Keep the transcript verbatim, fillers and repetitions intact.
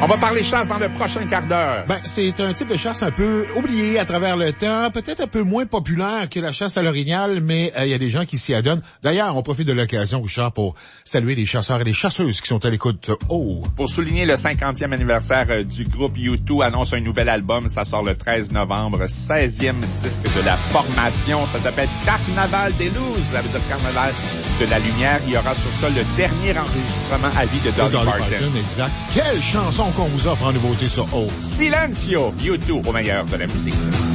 On va parler chasse dans le prochain quart d'heure. Ben, c'est un type de chasse un peu oublié à travers le temps, peut-être un peu moins populaire que la chasse à l'orignal, mais il euh, y a des gens qui s'y adonnent. D'ailleurs, on profite de l'occasion, Richard, pour saluer les chasseurs et les chasseuses qui sont à l'écoute. Oh! Pour souligner le cinquantième anniversaire euh, du groupe U deux, annonce un nouvel album. Ça sort le treize novembre. seizième disque de la formation. Ça s'appelle Carnaval des Luz. Ça veut dire Carnaval de la lumière. Il y aura sur ça le dernier enregistrement à vie de Dolly, Dolly Parton. Parton. Exact. Quelle chanson qu'on vous offre en nouveauté, ça. Oh! Silencio, U deux au meilleur de la musique.